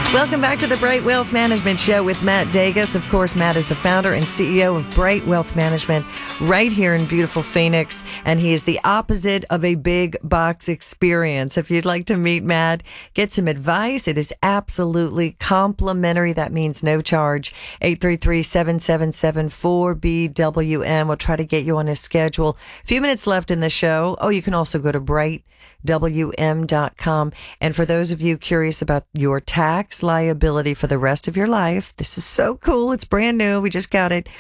Welcome back to the Bright Wealth Management Show with Matt Degas. Of course, Matt is the founder and CEO of Bright Wealth Management right here in beautiful Phoenix. And he is the opposite of a big box experience. If you'd like to meet Matt, get some advice. It is absolutely complimentary. That means no charge. 833-777-4BWM. We'll try to get you on his schedule. A few minutes left in the show. Oh, you can also go to brightwm.com. And for those of you curious about your tax liability for the rest of your life, this is so cool. It's brand new. We just got it.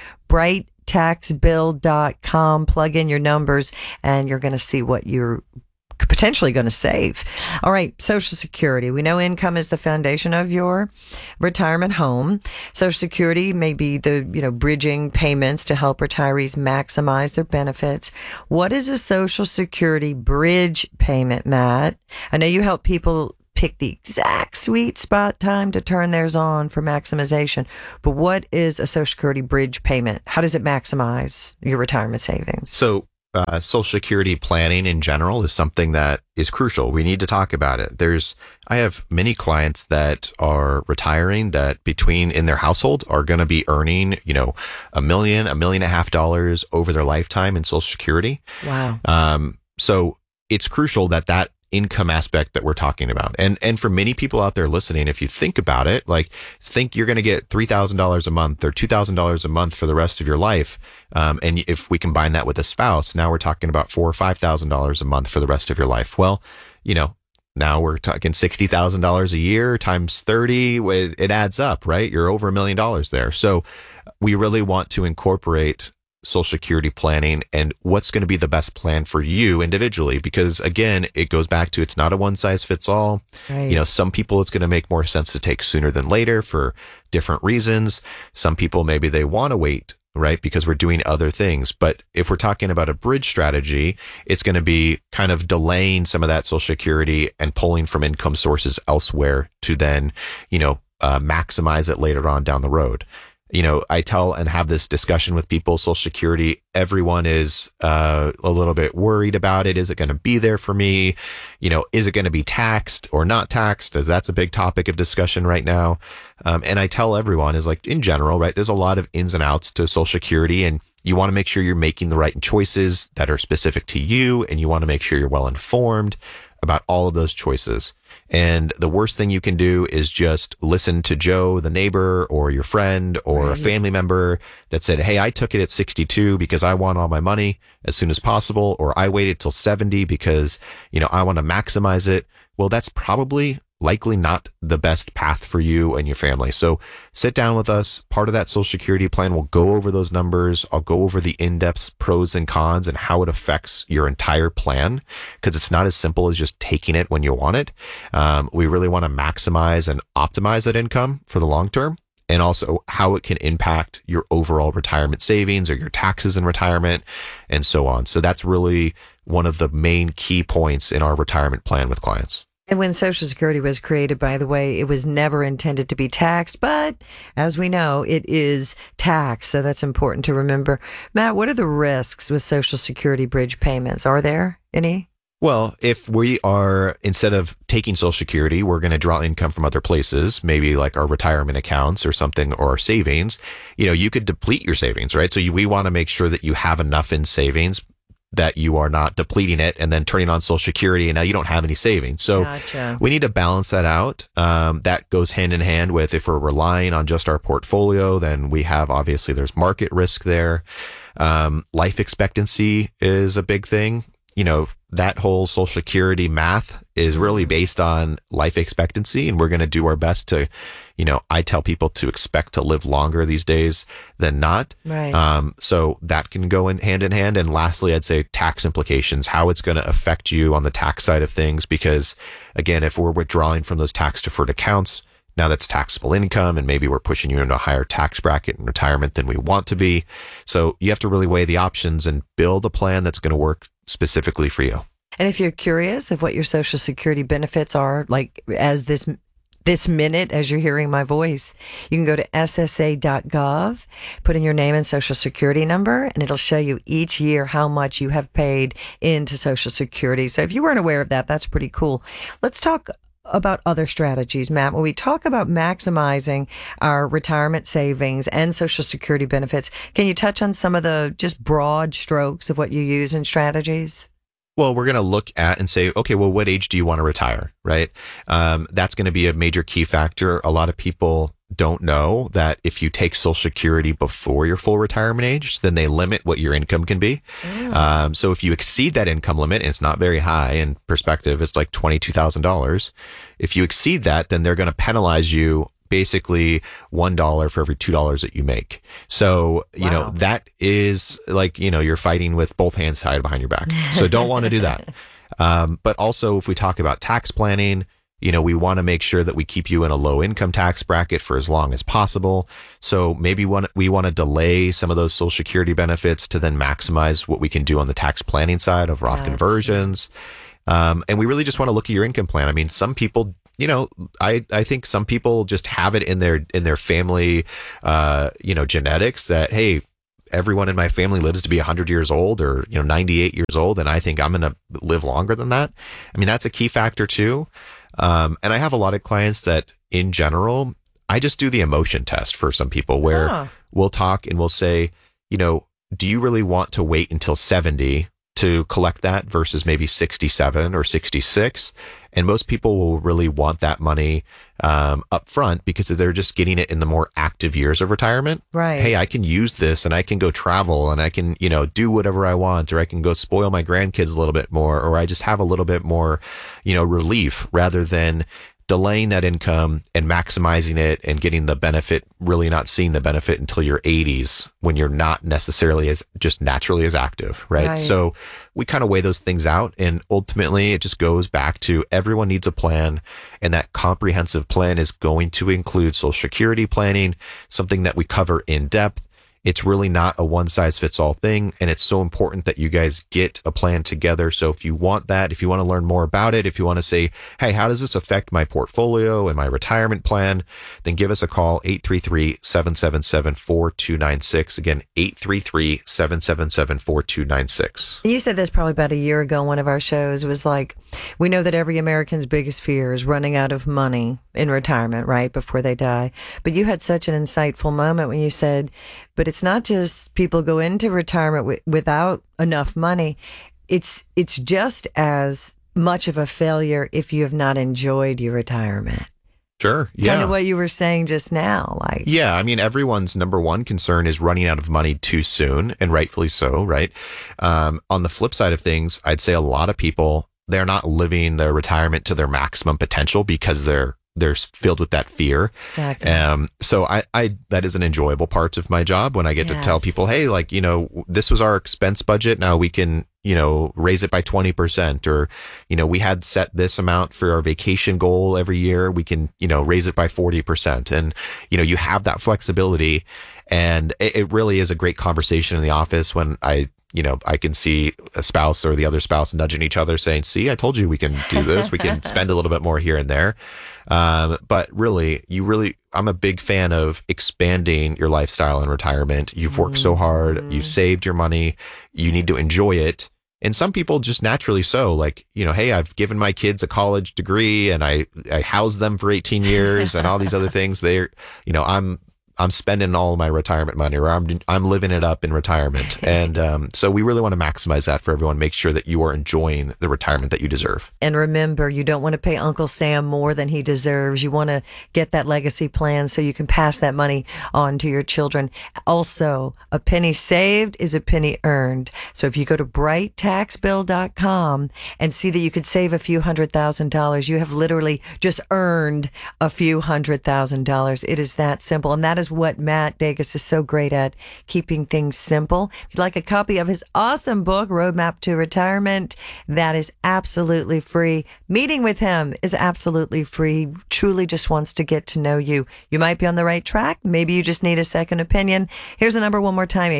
Brighttaxbill.com. Plug in your numbers and you're going to see what you're potentially going to save. All right. Social Security. We know income is the foundation of your retirement home. Social Security may be the, bridging payments to help retirees maximize their benefits. What is a Social Security bridge payment, Matt? I know you help people pick the exact sweet spot time to turn theirs on for maximization. But what is a Social Security bridge payment? How does it maximize your retirement savings? So Social Security planning in general is something that is crucial. We need to talk about it. I have many clients that are retiring that in their household are going to be earning, $1 million, $1.5 million over their lifetime in Social Security. Wow. So it's crucial that income aspect that we're talking about. And for many people out there listening, if you think about it, think you're going to get $3,000 a month or $2,000 a month for the rest of your life. And if we combine that with a spouse, now we're talking about $4,000 or $5,000 a month for the rest of your life. Well, now we're talking $60,000 a year times 30. It adds up, right? You're over $1 million there. So we really want to incorporate Social Security planning and what's going to be the best plan for you individually, because again, it goes back to, it's not a one size fits all. Right. Some people it's going to make more sense to take sooner than later for different reasons. Some people, maybe they want to wait, right? Because we're doing other things. But if we're talking about a bridge strategy, it's going to be kind of delaying some of that Social Security and pulling from income sources elsewhere to then, maximize it later on down the road. I tell and have this discussion with people, Social Security, everyone is a little bit worried about it. Is it going to be there for me? Is it going to be taxed or not taxed? As that's a big topic of discussion right now. And I tell everyone in general, right, there's a lot of ins and outs to Social Security, and you want to make sure you're making the right choices that are specific to you, and you want to make sure you're well informed about all of those choices. And the worst thing you can do is just listen to Joe, the neighbor, or your friend, or Right. a family member that said, hey, I took it at 62 because I want all my money as soon as possible, or I waited till 70 because, I want to maximize it. Well, that's likely not the best path for you and your family. So sit down with us. Part of that Social Security plan, we'll go over those numbers. I'll go over the in-depth pros and cons and how it affects your entire plan, because it's not as simple as just taking it when you want it. We really want to maximize and optimize that income for the long term, and also how it can impact your overall retirement savings or your taxes in retirement and so on. So that's really one of the main key points in our retirement plan with clients. And when Social Security was created, by the way, it was never intended to be taxed, but as we know, it is taxed. So that's important to remember. Matt, what are the risks with Social Security bridge payments? Are there any? Well, if we are, instead of taking Social Security, we're going to draw income from other places, maybe like our retirement accounts or something, or our savings, you could deplete your savings, right? So we want to make sure that you have enough in savings, that you are not depleting it and then turning on Social Security and now you don't have any savings. So Gotcha. We need to balance that out. That goes hand in hand with, if we're relying on just our portfolio, then we have, obviously there's market risk there. Life expectancy is a big thing. That whole Social Security math is really based on life expectancy, and we're going to do our best to, I tell people to expect to live longer these days than not. Right. So that can go hand in hand. And lastly, I'd say tax implications, how it's going to affect you on the tax side of things, because again, if we're withdrawing from those tax deferred accounts, now that's taxable income, and maybe we're pushing you into a higher tax bracket in retirement than we want to be. So you have to really weigh the options and build a plan that's going to work specifically for you. And if you're curious of what your Social Security benefits are, like as this minute, as you're hearing my voice, you can go to ssa.gov, put in your name and Social Security number, and it'll show you each year how much you have paid into Social Security. So if you weren't aware of that, that's pretty cool. Let's talk about other strategies, Matt. When we talk about maximizing our retirement savings and Social Security benefits, can you touch on some of the just broad strokes of what you use in strategies? Well, we're going to look at and say, okay, well, what age do you want to retire, right? That's going to be a major key factor. A lot of people don't know that if you take Social Security before your full retirement age, then they limit what your income can be. So if you exceed that income limit, and it's not very high in perspective, it's like $22,000. If you exceed that, then they're going to penalize you basically $1 for every $2 that you make. So, you know, that is like, you know, you're fighting with both hands tied behind your back. So don't want to do that. But also if we talk about tax planning, you know, we want to make sure that we keep you in a low income tax bracket for as long as possible. So maybe we want to delay some of those Social Security benefits to then maximize what we can do on the tax planning side of Roth conversions. And we really just want to look at your income plan. I mean, some people, you know, I think some people just have it in their family, you know, genetics that, hey, everyone in my family lives to be 100 years old or, you know, 98 years old. And I think I'm going to live longer than that. I mean, that's a key factor too. And I have a lot of clients that in general, I just do the emotion test for some people where we'll talk and we'll say, you know, do you really want to wait until 70 to collect that versus maybe 67 or 66? And most people will really want that money up front because they're just getting it in the more active years of retirement. Right. Hey, I can use this and I can go travel and I can, you know, do whatever I want, or I can go spoil my grandkids a little bit more, or I just have a little bit more, you know, relief rather than delaying that income and maximizing it and getting the benefit, really not seeing the benefit until your 80s when you're not necessarily as just naturally as active, right? So we kind of weigh those things out, and ultimately it just goes back to everyone needs a plan, and that comprehensive plan is going to include Social Security planning, something that we cover in depth. It's really not a one size fits all thing. And it's so important that you guys get a plan together. So if you want that, if you want to learn more about it, if you want to say, hey, how does this affect my portfolio and my retirement plan? Then give us a call, 833-777-4296. Again, 833-777-4296. You said this probably about a year ago. One of our shows was like, we know that every American's biggest fear is running out of money in retirement, right? Before they die. But you had such an insightful moment when you said, but it's not just people go into retirement without enough money. It's just as much of a failure if you have not enjoyed your retirement. Sure. Yeah. Kind of what you were saying just now. Like, yeah. I mean, everyone's number one concern is running out of money too soon, and rightfully so, right? On the flip side of things, I'd say a lot of people, they're not living their retirement to their maximum potential because they're filled with that fear. Exactly. So I that is an enjoyable part of my job when I get to tell people, hey, like, you know, this was our expense budget. Now we can, you know, raise it by 20%, or, you know, we had set this amount for our vacation goal every year. We can, you know, raise it by 40%. And, you know, you have that flexibility, and it really is a great conversation in the office when I can see a spouse or the other spouse nudging each other saying, see, I told you we can do this. We can spend a little bit more here and there. But really, I'm a big fan of expanding your lifestyle in retirement. You've worked so hard. You've saved your money. You need to enjoy it. And some people just naturally so, like, you know, hey, I've given my kids a college degree and I housed them for 18 years and all these other things. They're, you know, I'm spending all of my retirement money, or I'm living it up in retirement. And so we really want to maximize that for everyone. Make sure that you are enjoying the retirement that you deserve. And remember, you don't want to pay Uncle Sam more than he deserves. You want to get that legacy plan so you can pass that money on to your children. Also, a penny saved is a penny earned. So if you go to brighttaxbill.com and see that you could save a few $100,000, you have literally just earned a few $100,000. It is that simple. And that is what Matt Degas is so great at, keeping things simple. If you'd like a copy of his awesome book, Roadmap to Retirement, that is absolutely free. Meeting with him is absolutely free. He truly just wants to get to know you. You might be on the right track. Maybe you just need a second opinion. Here's the number one more time,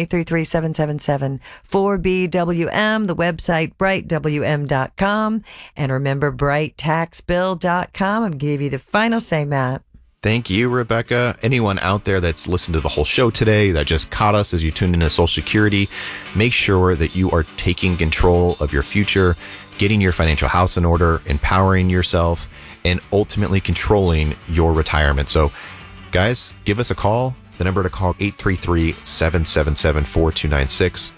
833-777-4BWM, the website, brightwm.com. And remember, brighttaxbill.com. I'll give you the final say, Matt. Thank you, Rebecca. Anyone out there that's listened to the whole show today that just caught us as you tuned into Social Security, make sure that you are taking control of your future, getting your financial house in order, empowering yourself, and ultimately controlling your retirement. So guys, give us a call. The number to call, 833-777-4296,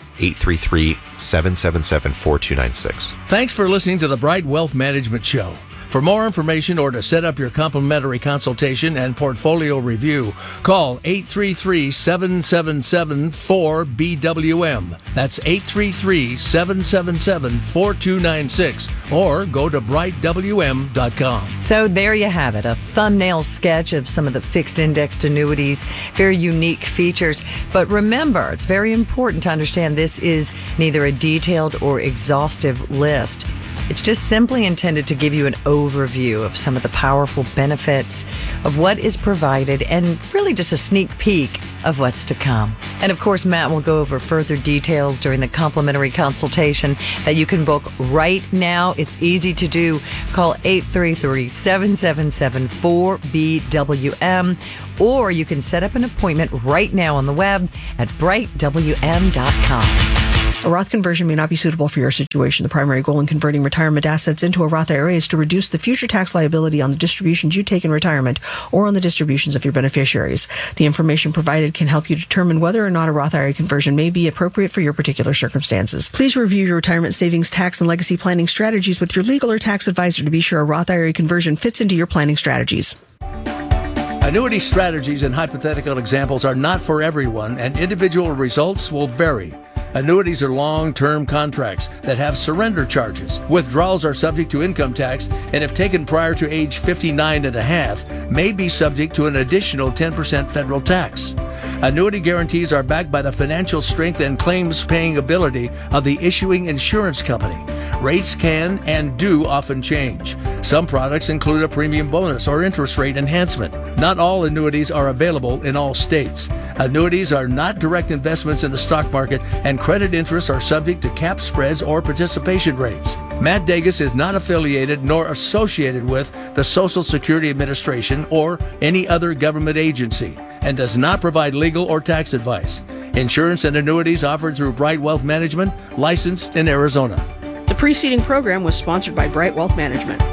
833-777-4296. Thanks for listening to the Bright Wealth Management Show. For more information or to set up your complimentary consultation and portfolio review, call 833-777-4BWM. That's 833-777-4296, or go to brightwm.com. So there you have it, a thumbnail sketch of some of the fixed indexed annuities, very unique features. But remember, it's very important to understand this is neither a detailed or exhaustive list. It's just simply intended to give you an overview of some of the powerful benefits of what is provided and really just a sneak peek of what's to come. And of course, Matt will go over further details during the complimentary consultation that you can book right now. It's easy to do. Call 833-777-4BWM, or you can set up an appointment right now on the web at brightwm.com. A Roth conversion may not be suitable for your situation. The primary goal in converting retirement assets into a Roth IRA is to reduce the future tax liability on the distributions you take in retirement or on the distributions of your beneficiaries. The information provided can help you determine whether or not a Roth IRA conversion may be appropriate for your particular circumstances. Please review your retirement savings, tax, and legacy planning strategies with your legal or tax advisor to be sure a Roth IRA conversion fits into your planning strategies. Annuity strategies and hypothetical examples are not for everyone, and individual results will vary. Annuities are long-term contracts that have surrender charges. Withdrawals are subject to income tax, and if taken prior to age 59 and a half, may be subject to an additional 10% federal tax. Annuity guarantees are backed by the financial strength and claims-paying ability of the issuing insurance company. Rates can and do often change. Some products include a premium bonus or interest rate enhancement. Not all annuities are available in all states. Annuities are not direct investments in the stock market, and credit interests are subject to cap spreads or participation rates. Matt Degas is not affiliated nor associated with the Social Security Administration or any other government agency, and does not provide legal or tax advice. Insurance and annuities offered through Bright Wealth Management, licensed in Arizona. The preceding program was sponsored by Bright Wealth Management.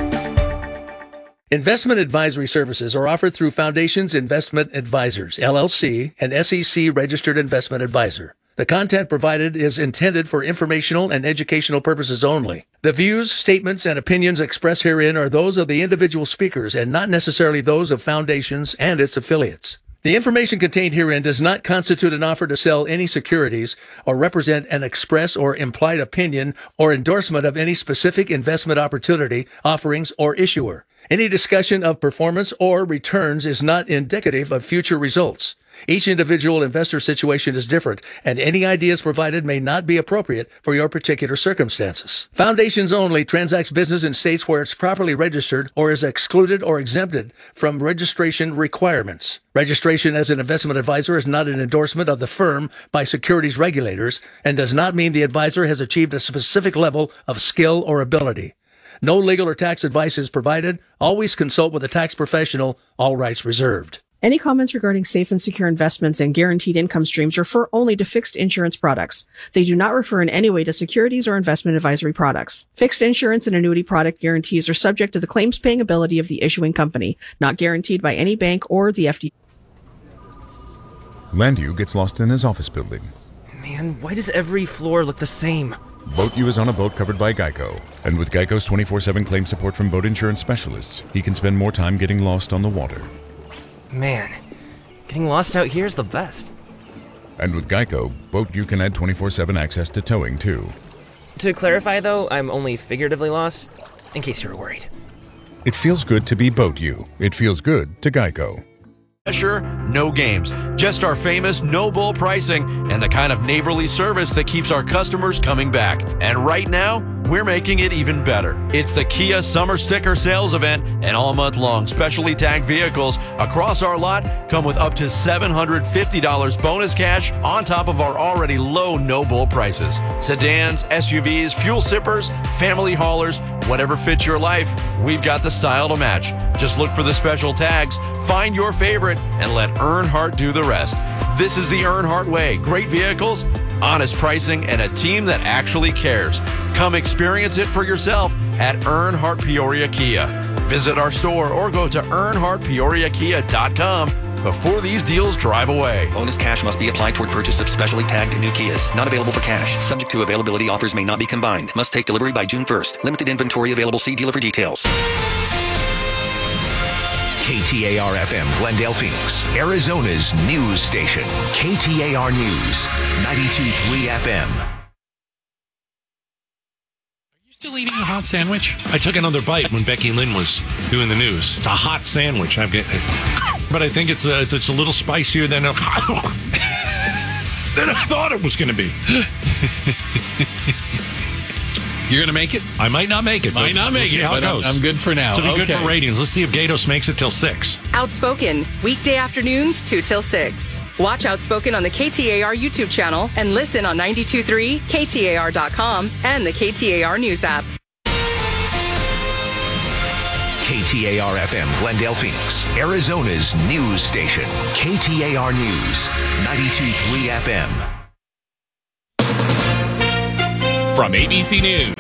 Investment advisory services are offered through Foundations Investment Advisors, LLC, an SEC-registered investment advisor. The content provided is intended for informational and educational purposes only. The views, statements, and opinions expressed herein are those of the individual speakers and not necessarily those of Foundations and its affiliates. The information contained herein does not constitute an offer to sell any securities or represent an express or implied opinion or endorsement of any specific investment opportunity, offerings, or issuer. Any discussion of performance or returns is not indicative of future results. Each individual investor situation is different, and any ideas provided may not be appropriate for your particular circumstances. Foundations only transacts business in states where it's properly registered or is excluded or exempted from registration requirements. Registration as an investment advisor is not an endorsement of the firm by securities regulators and does not mean the advisor has achieved a specific level of skill or ability. No legal or tax advice is provided. Always consult with a tax professional. All rights reserved. Any comments regarding safe and secure investments and guaranteed income streams refer only to fixed insurance products. They do not refer in any way to securities or investment advisory products. Fixed insurance and annuity product guarantees are subject to the claims-paying ability of the issuing company, not guaranteed by any bank or the FD. Landu gets lost in his office building. Man, why does every floor look the same? Boat U is on a boat covered by Geico. And with Geico's 24/7 claim support from boat insurance specialists, he can spend more time getting lost on the water. Man, getting lost out here is the best. And with Geico, Boat U can add 24/7 access to towing, too. To clarify, though, I'm only figuratively lost, in case you were worried. It feels good to be Boat U. It feels good to Geico. Pressure, no games. Just our famous no bull pricing and the kind of neighborly service that keeps our customers coming back. And right now, we're making it even better. It's the Kia Summer Sticker Sales Event, and all month long, specially tagged vehicles across our lot come with up to $750 bonus cash on top of our already low no bull prices. Sedans, SUVs, fuel sippers, family haulers, whatever fits your life, we've got the style to match. Just look for the special tags, find your favorite, and let Earnhardt do the rest. This is the Earnhardt way. Great vehicles, honest pricing, and a team that actually cares. Come experience it for yourself at Earnhardt Peoria Kia. Visit our store or go to EarnhardtPeoriaKia.com before these deals drive away. Bonus cash must be applied toward purchase of specially tagged new Kias. Not available for cash. Subject to availability. Offers may not be combined. Must take delivery by June 1st. Limited inventory available. See dealer for details. KTAR-FM Glendale, Phoenix, Arizona's news station. KTAR News, 92.3 FM. Still eating a hot sandwich? I took another bite when Becky Lynn was doing the news. It's a hot sandwich. But I think it's a little spicier than I thought it was going to be. You're going to make it? I might not make it. Might not make it, but I'm good for now. So be good for ratings. Let's see if Gatos makes it till 6. Outspoken, weekday afternoons 2 till 6. Watch Outspoken on the KTAR YouTube channel and listen on 92.3, KTAR.com, and the KTAR News app. KTAR-FM Glendale, Phoenix, Arizona's news station. KTAR News, 92.3 FM. From ABC News,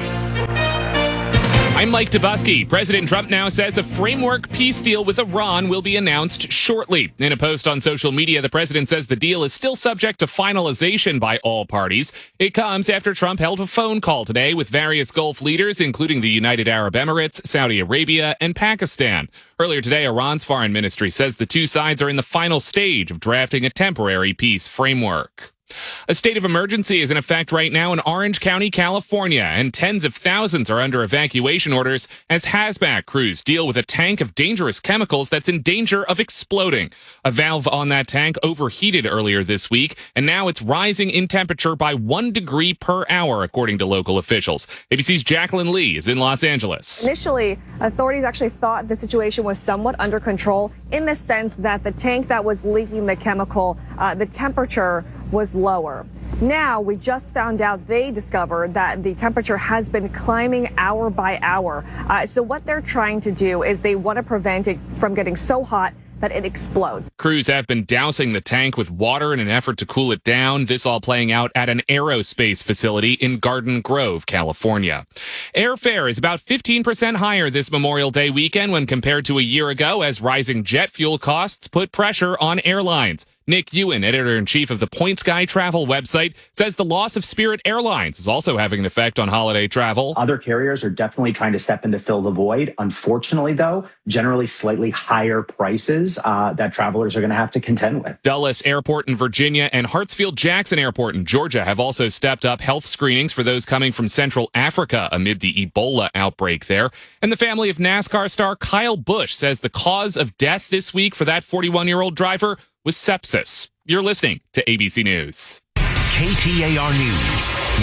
I'm Mike Dubusky. President Trump now says a framework peace deal with Iran will be announced shortly. In a post on social media, the president says the deal is still subject to finalization by all parties. It comes after Trump held a phone call today with various Gulf leaders, including the United Arab Emirates, Saudi Arabia, and Pakistan. Earlier today, Iran's foreign ministry says the two sides are in the final stage of drafting a temporary peace framework. A state of emergency is in effect right now in Orange County, California, and tens of thousands are under evacuation orders as hazmat crews deal with a tank of dangerous chemicals that's in danger of exploding. A valve on that tank overheated earlier this week, and now it's rising in temperature by 1 degree per hour, according to local officials. ABC's Jacqueline Lee is in Los Angeles. Initially, authorities actually thought the situation was somewhat under control in the sense that the tank that was leaking the chemical, the temperature was lower. Now, we just found out they discovered that the temperature has been climbing hour by hour. So what they're trying to do is they want to prevent it from getting so hot that it explodes. Crews have been dousing the tank with water in an effort to cool it down. This all playing out at an aerospace facility in Garden Grove, California. Airfare is about 15% higher this Memorial Day weekend when compared to a year ago, as rising jet fuel costs put pressure on airlines. Nick Ewan, editor-in-chief of the Point Sky travel website, says the loss of Spirit Airlines is also having an effect on holiday travel. Other carriers are definitely trying to step in to fill the void. Unfortunately, though, generally slightly higher prices that travelers are going to have to contend with. Dulles Airport in Virginia and Hartsfield-Jackson Airport in Georgia have also stepped up health screenings for those coming from Central Africa amid the Ebola outbreak there. And the family of NASCAR star Kyle Busch says the cause of death this week for that 41-year-old driver was sepsis. You're listening to ABC News. KTAR News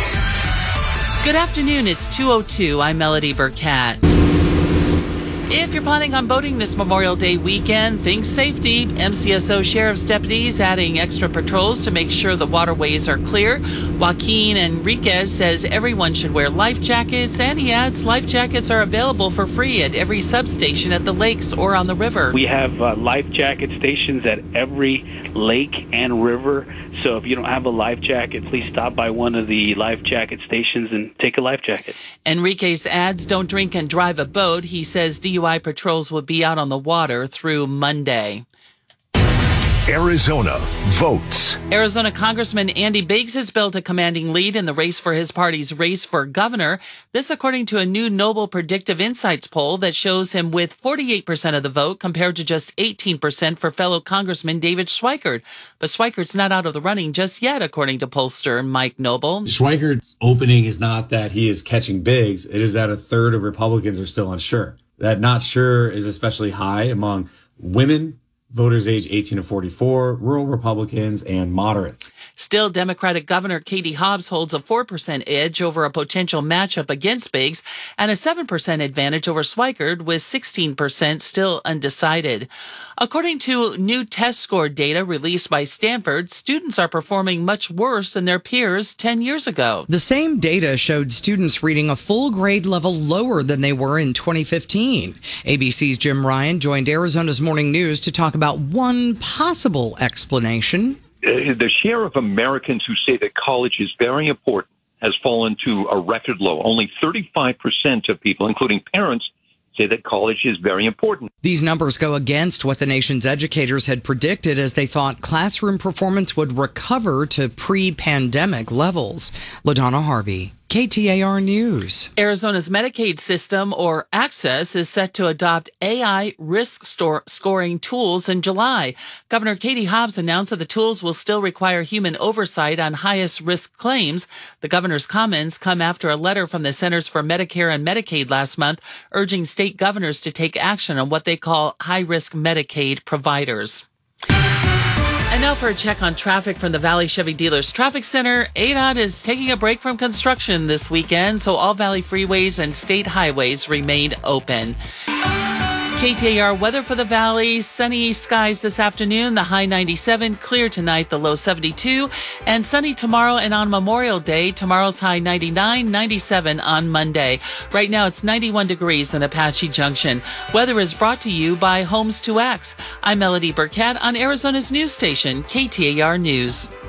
now. Good afternoon. It's 2:02. I'm Melody Burkett. If you're planning on boating this Memorial Day weekend, think safety. MCSO Sheriff's deputies adding extra patrols to make sure the waterways are clear. Joaquin Enriquez says everyone should wear life jackets, and he adds life jackets are available for free at every substation at the lakes or on the river. We have life jacket stations at every lake and river. So if you don't have a life jacket, please stop by one of the life jacket stations and take a life jacket. Enriquez adds don't drink and drive a boat. He says DUI patrols will be out on the water through Monday. Arizona votes. Arizona Congressman Andy Biggs has built a commanding lead in the race for his party's race for governor. This according to a new Noble Predictive Insights poll that shows him with 48% of the vote compared to just 18% for fellow Congressman David Schweikert. But Schweikert's not out of the running just yet, according to pollster Mike Noble. Schweikert's opening is not that he is catching Biggs. It is that a third of Republicans are still unsure. That not sure is especially high among women, voters age 18 to 44, rural Republicans, and moderates. Still, Democratic Governor Katie Hobbs holds a 4% edge over a potential matchup against Biggs and a 7% advantage over Schweikert, with 16% still undecided. According to new test score data released by Stanford, students are performing much worse than their peers 10 years ago. The same data showed students reading a full grade level lower than they were in 2015. ABC's Jim Ryan joined Arizona's Morning News to talk about one possible explanation. The share of Americans who say that college is very important has fallen to a record low. Only 35% of people, including parents, say that college is very important. These numbers go against what the nation's educators had predicted, as they thought classroom performance would recover to pre-pandemic levels. LaDonna Harvey, KTAR News. Arizona's Medicaid system, or Access, is set to adopt AI risk scoring tools in July. Governor Katie Hobbs announced that the tools will still require human oversight on highest risk claims. The governor's comments come after a letter from the Centers for Medicare and Medicaid last month urging state governors to take action on what they call high-risk Medicaid providers. And now for a check on traffic from the Valley Chevy Dealers Traffic Center. ADOT is taking a break from construction this weekend, so all Valley freeways and state highways remain open. KTAR weather for the Valley. Sunny skies this afternoon, the high 97, clear tonight, the low 72, and sunny tomorrow and on Memorial Day. Tomorrow's high 99, 97 on Monday. Right now it's 91 degrees in Apache Junction. Weather is brought to you by Homes 2X. I'm Melody Burkett on Arizona's news station, KTAR News.